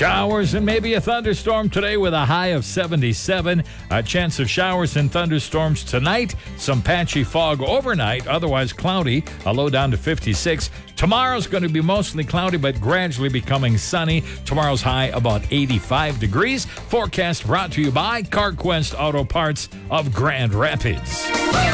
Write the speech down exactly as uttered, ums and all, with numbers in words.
Showers and maybe a thunderstorm today with a high of seventy-seven. A chance of showers and thunderstorms tonight. Some patchy fog overnight, otherwise cloudy. A low down to fifty-six. Tomorrow's going to be mostly cloudy, but gradually becoming sunny. Tomorrow's high about eighty-five degrees. Forecast brought to you by CarQuest Auto Parts of Grand Rapids.